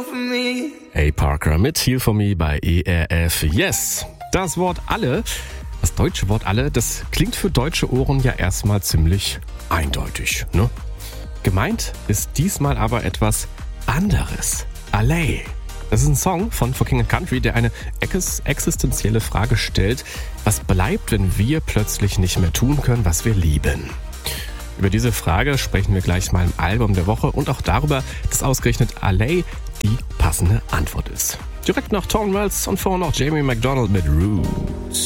Hey Parker mit Heal For Me bei ERF. Yes, das Wort alle, das deutsche Wort alle, das klingt für deutsche Ohren ja erstmal ziemlich eindeutig, ne? Gemeint ist diesmal aber etwas anderes. Alley. Das ist ein Song von For King & Country, der eine existenzielle Frage stellt. Was bleibt, wenn wir plötzlich nicht mehr tun können, was wir lieben? Über diese Frage sprechen wir gleich mal im Album der Woche und auch darüber, dass ausgerechnet Alley die passende Antwort ist. Direkt nach Tom Wells und vorher noch Jamie McDonald mit Roots.